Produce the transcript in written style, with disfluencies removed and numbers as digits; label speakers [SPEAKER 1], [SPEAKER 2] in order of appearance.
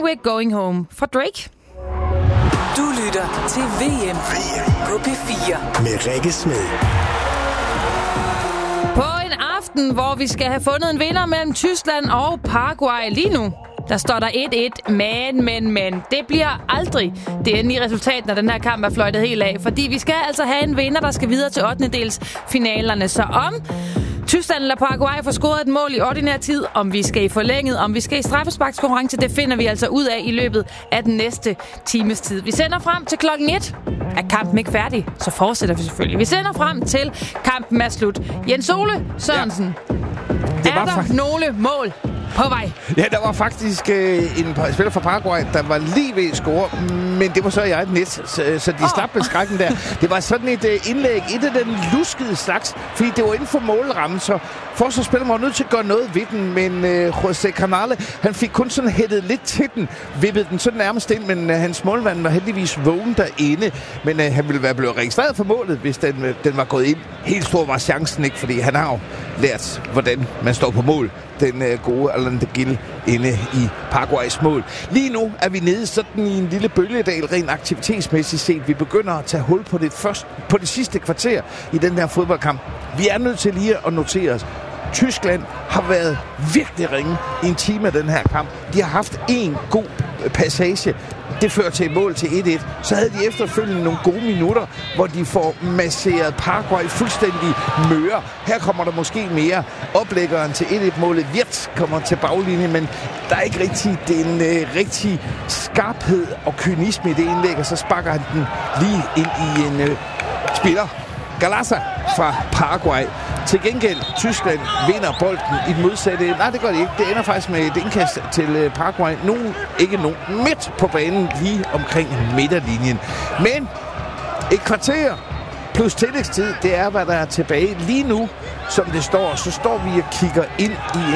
[SPEAKER 1] We're Going Home fra Drake.
[SPEAKER 2] Du lytter til VM på P4
[SPEAKER 3] med Rikke Smed.
[SPEAKER 1] På en aften, hvor vi skal have fundet en vinder mellem Tyskland og Paraguay lige nu, der står der 1-1, men det bliver aldrig det endelige resultat, når den her kamp er fløjtet helt af. Fordi vi skal altså have en vinder, der skal videre til 8-delsfinalerne. Så om Tyskland eller Paraguay får scoret et mål i ordinær tid, om vi skal i forlænget, om vi skal i straffesparkskonkurrence, det finder vi altså ud af i løbet af den næste times tid. Vi sender frem til klokken 1. Er kampen ikke færdig, så fortsætter vi selvfølgelig. Vi sender frem til kampen er slut. Jens Ole Sørensen, er der nogle mål på vej?
[SPEAKER 4] Ja, der var faktisk en spiller fra Paraguay, der var lige ved at score, men det var så i eget net, så de slap med skrækken der. Det var sådan et indlæg, et af den luskede slags, fordi det var inden for målrammen, så forsvarsspilleren var nødt til at gøre noget ved den, men José Canale, han fik kun sådan hættet lidt til den, vippede den sådan nærmest ind, men hans målmand var heldigvis vågen derinde, men han ville være blevet registreret for målet, hvis den var gået ind. Helt stor var chancen ikke, fordi han har jo lært, hvordan man står på mål. Den gode Alain de Gil inde i Paraguays mål. Lige nu er vi nede sådan i en lille bølgedal, rent aktivitetsmæssigt set. Vi begynder at tage hul på det sidste kvarter i den her fodboldkamp. Vi er nødt til lige at notere os. Tyskland har været virkelig ringe i en time af den her kamp. De har haft en god passage. Det fører til et mål til 1-1. Så havde de efterfølgende nogle gode minutter, hvor de får masseret Paraguay fuldstændig møre. Her kommer der måske mere. Oplæggeren til 1-1-målet, Wirtz, kommer til baglinjen, men der er ikke rigtig den rigtig skarphed og kynisme i det indlæg, og så sparker han den lige ind i en spiller. Galassa fra Paraguay. Til gengæld, Tyskland vinder bolden i den modsatte. Nej, det gør det ikke. Det ender faktisk med et indkast til Paraguay. Ikke nogen midt på banen, lige omkring midterlinjen. Men et kvarter plus tillægstid, det er, hvad der er tilbage lige nu. Som det står, så står vi og kigger ind i